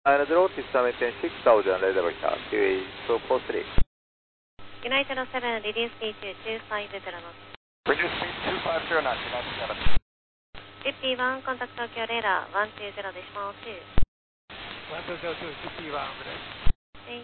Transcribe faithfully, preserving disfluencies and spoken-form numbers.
United Rotis maintain six thousand level here, Q A two four three. United seven, reduce speed to two five zero knots. Reduce speed two five zero knots, United seven. fifty-one, contact Tokyo radar one two zero decimal two. one two zero two, fifty-one over there.